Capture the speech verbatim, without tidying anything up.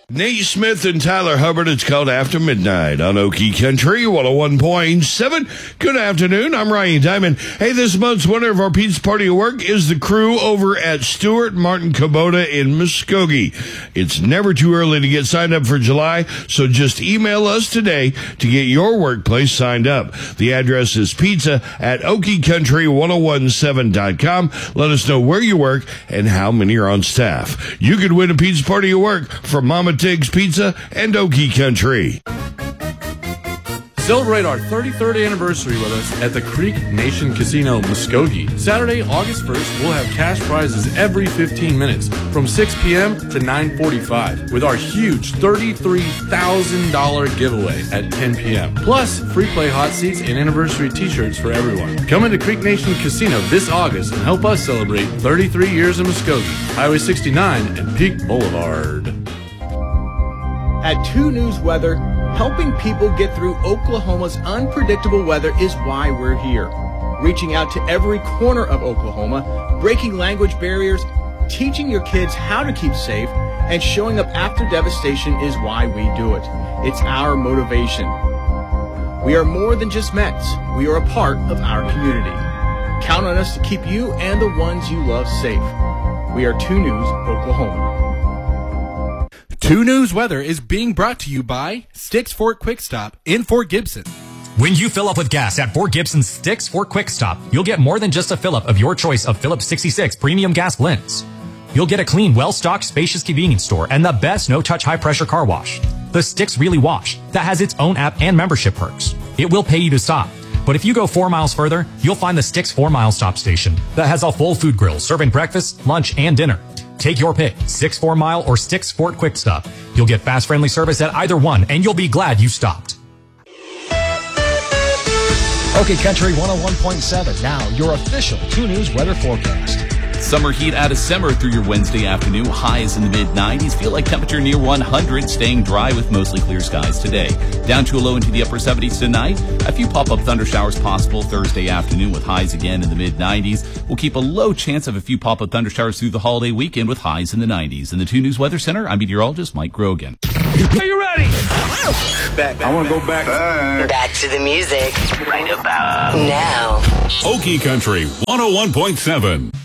Nate Smith and Tyler Hubbard. It's called After Midnight on Okie Country one oh one point seven. Good afternoon. I'm Ryan Diamond. Hey, this month's winner of our Pizza Party at Work is the crew over at Stuart Martin Kubota in Muskogee. It's never too early to get signed up for July, so just email us today to get your workplace signed up. The address is pizza at okie country ten seventeen dot com. Let us know where you work and how many are on staff. You could win a Pizza Party at Work from Mama Tig's Pizza and Okie Country. Celebrate our thirty-third anniversary with us at the Creek Nation Casino, Muskogee. Saturday, August first, we'll have cash prizes every fifteen minutes from six p.m. to nine forty-five with our huge thirty-three thousand dollars giveaway at ten p.m. Plus, free play hot seats and anniversary t-shirts for everyone. Come into Creek Nation Casino this August and help us celebrate thirty-three years in Muskogee, Highway sixty-nine and Peak Boulevard. At two News Weather, helping people get through Oklahoma's unpredictable weather is why we're here. Reaching out to every corner of Oklahoma, breaking language barriers, teaching your kids how to keep safe, and showing up after devastation is why we do it. It's our motivation. We are more than just Mets. We are a part of our community. Count on us to keep you and the ones you love safe. We are two News Oklahoma. two News Weather is being brought to you by Sticks Fort Quick Stop in Fort Gibson. When you fill up with gas at Fort Gibson's Sticks Fort Quick Stop, you'll get more than just a fill-up of your choice of Phillips sixty-six premium gas blends. You'll get a clean, well-stocked, spacious convenience store and the best no-touch high-pressure car wash. The Sticks Really Wash, that has its own app and membership perks. It will pay you to stop. But if you go four miles further, you'll find the Sticks four-mile stop station that has a full food grill serving breakfast, lunch, and dinner. Take your pick, Six Four Mile or Sticks Fort Quick Stop. You'll get fast, friendly service at either one, and you'll be glad you stopped. Okay, Country one oh one point seven. Now, your official two News weather forecast. Summer heat out of summer through your Wednesday afternoon. Highs in the mid nineties. Feel like temperature near one hundred. Staying dry with mostly clear skies today. Down to a low into the upper seventies tonight. A few pop-up thunder showers possible Thursday afternoon with highs again in the mid nineties. We'll keep a low chance of a few pop-up thunder showers through the holiday weekend with highs in the nineties. In the two News Weather Center, I'm meteorologist Mike Grogan. Are you ready? Back, I want to go back. Back. Back to the music. Right about now. Okie Country one oh one point seven.